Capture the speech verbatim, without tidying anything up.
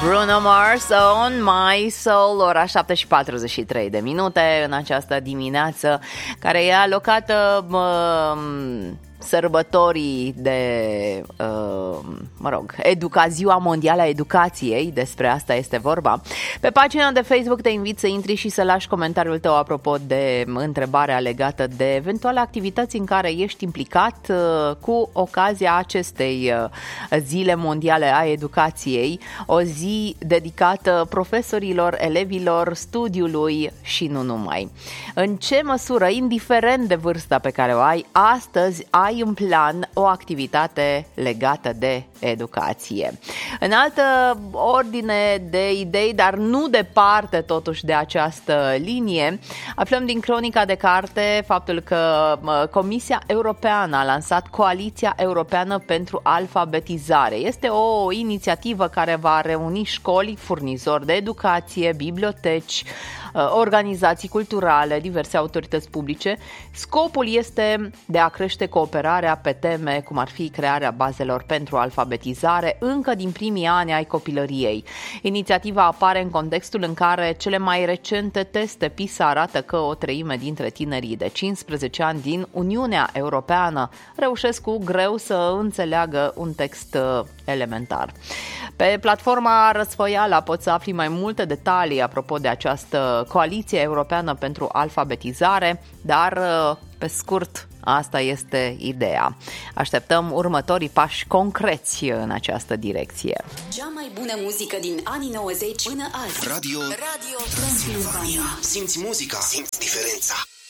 Bruno Mars, On My Soul, ora șapte și patruzeci și trei de minute în această dimineață, care e alocată mă, sărbătorii de, uh, mă rog, educa, Ziua Mondială a Educației, despre asta este vorba. Pe pagina de Facebook te invit să intri și să lași comentariul tău apropo de întrebarea legată de eventuale activități în care ești implicat uh, cu ocazia acestei uh, Zile Mondiale a Educației, o zi dedicată profesorilor, elevilor, studiului și nu numai. În ce măsură, indiferent de vârsta pe care o ai, astăzi ai în plan o activitate legată de educație. În altă ordine de idei, dar nu departe totuși de această linie, aflăm din Cronica de Carte faptul că Comisia Europeană a lansat Coaliția Europeană pentru Alfabetizare. Este o inițiativă care va reuni școli, furnizori de educație, biblioteci, organizații culturale, diverse autorități publice. Scopul este de a crește cooperarea pe teme cum ar fi crearea bazelor pentru alfabetizare încă din primii ani ai copilăriei. Inițiativa apare în contextul în care cele mai recente teste PISA arată că o treime dintre tinerii de cincisprezece ani din Uniunea Europeană reușesc cu greu să înțeleagă un text elementar. Pe platforma Răsfoiala poți să afli mai multe detalii apropo de această Coaliție Europeană pentru Alfabetizare, dar pe scurt, asta este ideea. Așteptăm următorii pași concreți în această direcție. Cea mai bună muzică din anii nouăzeci până azi. Radio, Radio Transilvania. Simți muzica, simți diferența.